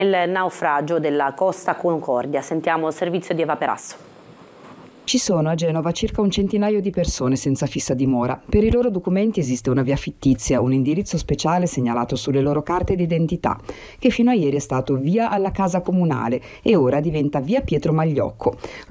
Il naufragio della Costa Concordia. Sentiamo il servizio di Eva Perasso. Ci sono a Genova circa un centinaio di persone senza fissa dimora. Per i loro documenti esiste una via fittizia, un indirizzo speciale segnalato sulle loro carte d'identità, che fino a ieri è stato via alla casa comunale e ora diventa via Pietro Magliocco.